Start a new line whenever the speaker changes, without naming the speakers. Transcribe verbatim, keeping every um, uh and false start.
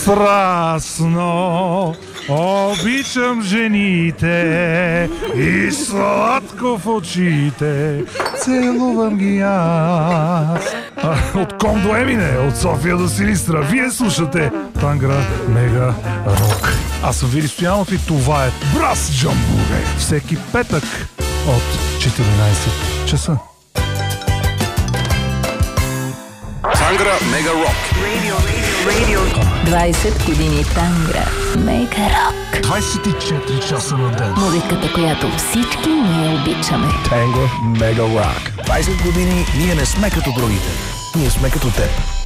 Страстно обичам жените и сладко в очите целувам ги аз. А, от Ком до Емине, от София до Силистра, вие слушате Тангра Мега Рок. Аз съм Вили Стоянов и това е Брас Джамбуре. Всеки петък от четиринайсет часа.
Тангра Мега Рок.
двайсет години Тангра Мега Рок.
двайсет и четири часа на ден.
Музиката, която всички ние обичаме.
Тангра Мега Рок.
двайсет години ние не сме като другите. Ние сме като теб.